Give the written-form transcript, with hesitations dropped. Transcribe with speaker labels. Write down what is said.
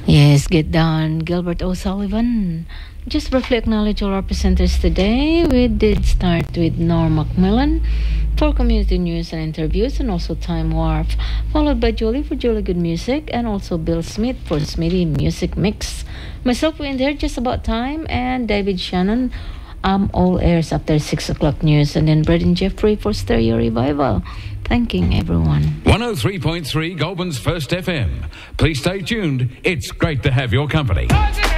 Speaker 1: Yes, get down, Gilbert O'Sullivan. Just briefly acknowledge all our presenters today. We did start with Norm Macmillan for community news and interviews, and also Time Warp, followed by Julie for Julie Good Music, and also Bill Smith for Smithy Music Mix. Myself, we in there just about time, and David Shannon. All airs after 6 o'clock news, and then Braden Jeffrey for Stereo Revival. Thanking everyone.
Speaker 2: 103.3 Goulburn's First FM. Please stay tuned. It's great to have your company.